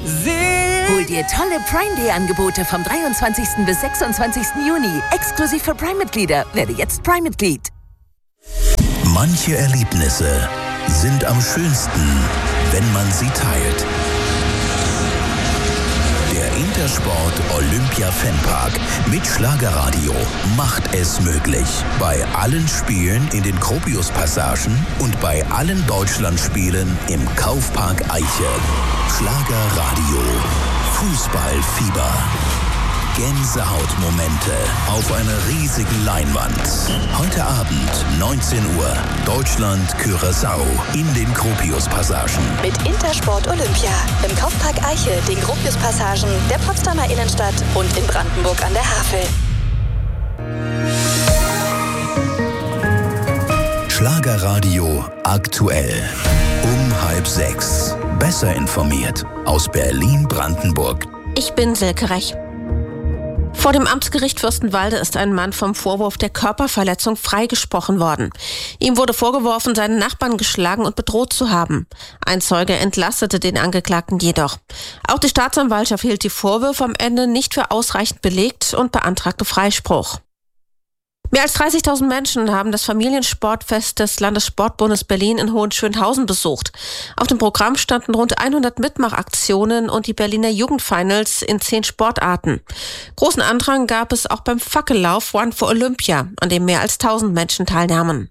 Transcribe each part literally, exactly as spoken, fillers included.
Hol dir tolle Prime Day Angebote vom dreiundzwanzigsten bis sechsundzwanzigsten Juni. Exklusiv für Prime-Mitglieder. Werde jetzt Prime-Mitglied. Manche Erlebnisse sind am schönsten, wenn man sie teilt. Der Intersport Olympia Fanpark mit Schlagerradio macht es möglich. Bei allen Spielen in den Gropius-Passagen und bei allen Deutschlandspielen im Kaufpark Eiche. Schlagerradio. Fußballfieber. Gänsehautmomente auf einer riesigen Leinwand. Heute Abend, neunzehn Uhr, Deutschland-Curaçao in den Gropius-Passagen. Mit Intersport Olympia im Kaufpark Eiche, den Gropius-Passagen, der Potsdamer Innenstadt und in Brandenburg an der Havel. Schlagerradio aktuell. Um halb sechs. Besser informiert aus Berlin-Brandenburg. Ich bin Silke Rech. Vor dem Amtsgericht Fürstenwalde ist ein Mann vom Vorwurf der Körperverletzung freigesprochen worden. Ihm wurde vorgeworfen, seinen Nachbarn geschlagen und bedroht zu haben. Ein Zeuge entlastete den Angeklagten jedoch. Auch die Staatsanwaltschaft hielt die Vorwürfe am Ende nicht für ausreichend belegt und beantragte Freispruch. Mehr als dreißigtausend Menschen haben das Familiensportfest des Landessportbundes Berlin in Hohenschönhausen besucht. Auf dem Programm standen rund hundert Mitmachaktionen und die Berliner Jugendfinals in zehn Sportarten. Großen Andrang gab es auch beim Fackellauf One for Olympia, an dem mehr als tausend Menschen teilnahmen.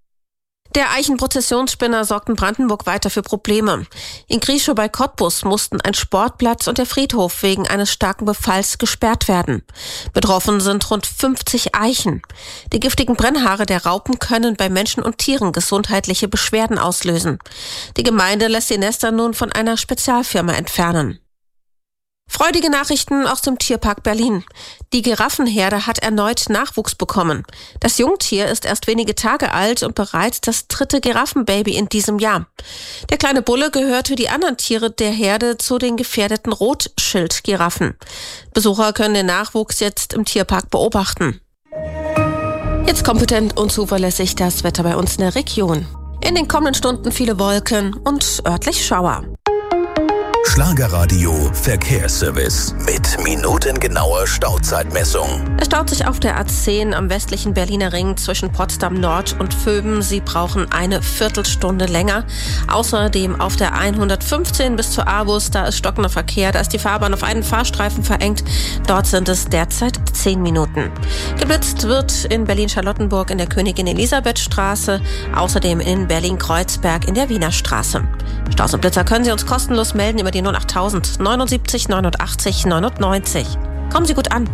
Der Eichenprozessionsspinner sorgt in Brandenburg weiter für Probleme. In Grieschow bei Cottbus mussten ein Sportplatz und der Friedhof wegen eines starken Befalls gesperrt werden. Betroffen sind rund fünfzig Eichen. Die giftigen Brennhaare der Raupen können bei Menschen und Tieren gesundheitliche Beschwerden auslösen. Die Gemeinde lässt die Nester nun von einer Spezialfirma entfernen. Freudige Nachrichten aus dem Tierpark Berlin. Die Giraffenherde hat erneut Nachwuchs bekommen. Das Jungtier ist erst wenige Tage alt und bereits das dritte Giraffenbaby in diesem Jahr. Der kleine Bulle gehört wie die anderen Tiere der Herde zu den gefährdeten Rotschildgiraffen. Besucher können den Nachwuchs jetzt im Tierpark beobachten. Jetzt kompetent und zuverlässig das Wetter bei uns in der Region. In den kommenden Stunden viele Wolken und örtlich Schauer. Schlagerradio Verkehrsservice mit minutengenauer Stauzeitmessung. Es staut sich auf der A zehn am westlichen Berliner Ring zwischen Potsdam Nord und Vöben. Sie brauchen eine Viertelstunde länger. Außerdem auf der hundertfünfzehn bis zur A-Bus, da ist stockender Verkehr. Da ist die Fahrbahn auf einen Fahrstreifen verengt. Dort sind es derzeit zehn Minuten. Geblitzt wird in Berlin-Charlottenburg in der Königin-Elisabeth-Straße. Außerdem in Berlin-Kreuzberg in der Wiener Straße. Staus und Blitzer können Sie uns kostenlos melden über die null acht null null neunundsiebzig neunundachtzig neunundneunzig. Kommen Sie gut an.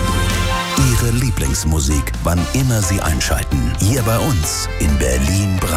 Ihre Lieblingsmusik, wann immer Sie einschalten. Hier bei uns in Berlin-Brandenburg.